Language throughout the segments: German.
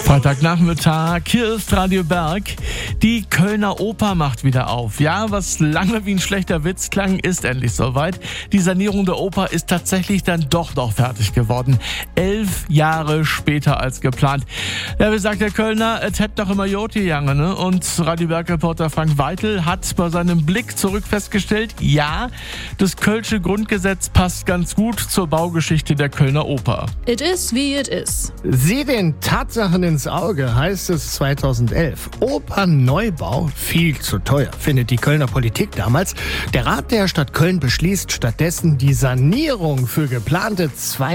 Freitagnachmittag, hier ist Radio Berg. Die Kölner Oper macht wieder auf. Ja, was lange wie ein schlechter Witz klang, ist endlich soweit. Die Sanierung der Oper ist tatsächlich dann doch noch fertig geworden. 11 Jahre später als geplant. Ja, wie sagt der Kölner, es hätt doch immer Joti jange, ne? Und Radio Berg-Reporter Frank Weitel hat bei seinem Blick zurück festgestellt, ja, das Kölsche Grundgesetz passt ganz gut zur Baugeschichte der Kölner Oper. It is wie it is. Sieh den Tatsachen ins Auge, heißt es 2011. Opernneubau, viel zu teuer, findet die Kölner Politik damals. Der Rat der Stadt Köln beschließt stattdessen die Sanierung für geplante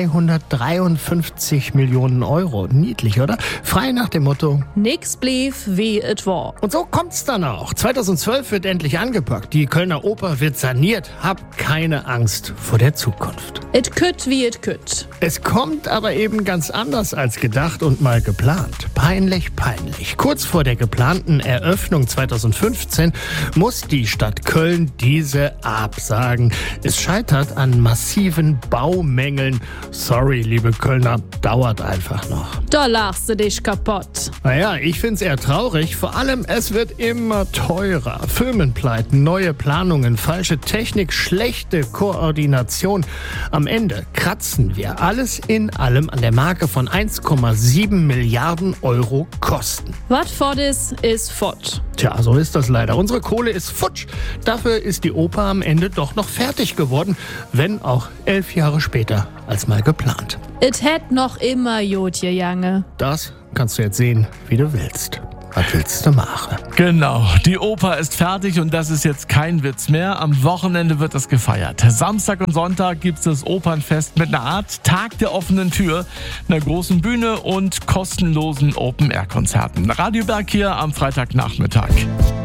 253 Millionen Euro. Niedlich, oder? Frei nach dem Motto: Nix blieb wie it war. Und so kommt's dann auch. 2012 wird endlich angepackt. Die Kölner Oper wird saniert. Hab keine Angst vor der Zukunft. It could wie it could. Es kommt aber eben ganz anders als gedacht und mal geplant. Peinlich, peinlich. Kurz vor der geplanten Eröffnung 2015 muss die Stadt Köln diese absagen. Es scheitert an massiven Baumängeln. Sorry, liebe Kölner, dauert einfach noch. Da lachst du dich kaputt. Naja, ich find's eher traurig. Vor allem, es wird immer teurer. Firmenpleiten, neue Planungen, falsche Technik, schlechte Koordination. Am Ende kratzen wir alles in allem an der Marke von 1,7 Milliarden Euro Kosten. Wat fort is fort. Tja, so ist das leider. Unsere Kohle ist futsch. Dafür ist die Oper am Ende doch noch fertig geworden, wenn auch 11 Jahre später als mal geplant. It hätt noch immer Jotje jange. Das kannst du jetzt sehen, wie du willst. Was willst du machen? Genau, die Oper ist fertig und das ist jetzt kein Witz mehr. Am Wochenende wird es gefeiert. Samstag und Sonntag gibt es das Opernfest mit einer Art Tag der offenen Tür, einer großen Bühne und kostenlosen Open-Air-Konzerten. Radio Berg hier am Freitagnachmittag.